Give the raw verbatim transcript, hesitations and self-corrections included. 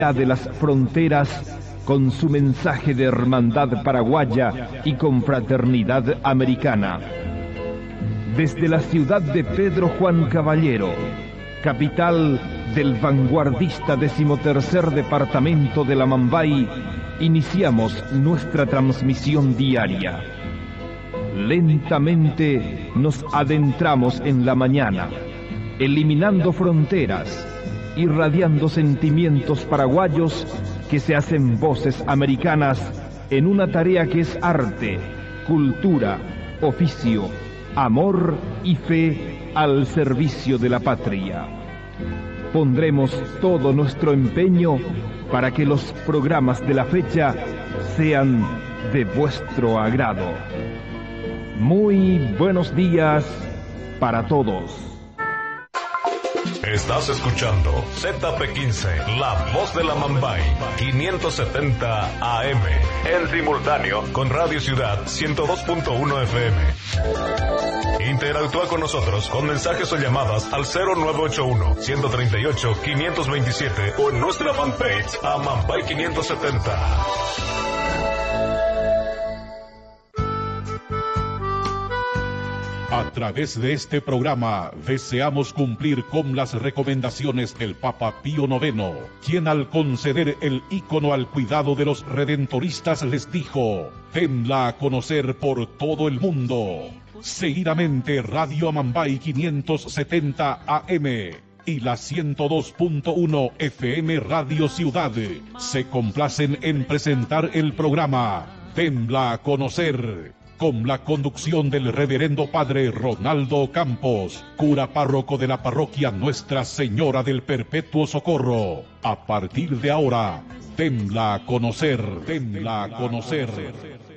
de las fronteras, con su mensaje de hermandad paraguaya y confraternidad americana. Desde la ciudad de Pedro Juan Caballero, capital del vanguardista decimotercer departamento de la Mambay, iniciamos nuestra transmisión diaria. Lentamente nos adentramos en la mañana, eliminando fronteras, irradiando sentimientos paraguayos que se hacen voces americanas en una tarea que es arte, cultura, oficio, amor y fe al servicio de la patria. Pondremos todo nuestro empeño para que los programas de la fecha sean de vuestro agrado. Muy buenos días para todos. Estás escuchando Z P quince, La Voz de la Mambay, quinientos setenta A M, en simultáneo con Radio Ciudad ciento dos punto uno F M. Interactúa con nosotros con mensajes o llamadas al cero nueve ocho uno, uno tres ocho, cinco dos siete o en nuestra fanpage a Mambay quinientos setenta. A través de este programa deseamos cumplir con las recomendaciones del Papa Pío noveno, quien al conceder el ícono al cuidado de los redentoristas les dijo: denla a conocer por todo el mundo. Seguidamente Radio Amambay quinientos setenta A M y la ciento dos punto uno F M Radio Ciudad se complacen en presentar el programa Denla a conocer, con la conducción del reverendo padre Ronaldo Campos, cura párroco de la parroquia Nuestra Señora del Perpetuo Socorro. A partir de ahora, denla a conocer, denla a conocer.